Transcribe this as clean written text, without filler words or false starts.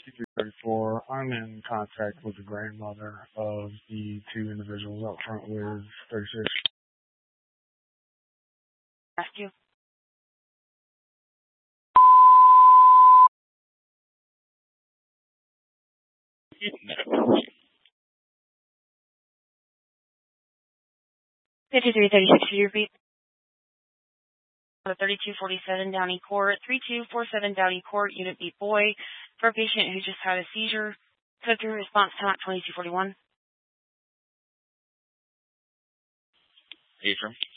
6334. I'm in contact with the grandmother of the two individuals up front with 36. Ask you. No. 5336, you repeat. 3247 Downey Court, 3247 Downey Court, Unit B Boy, for a patient who just had a seizure. Code 3 response time at 2241. Atrum.